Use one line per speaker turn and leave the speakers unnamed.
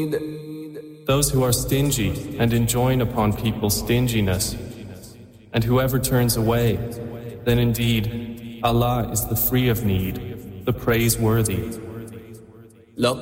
Those who are stingy and enjoin upon people's stinginess, and whoever turns away, then indeed Allah is the free of need, the praiseworthy.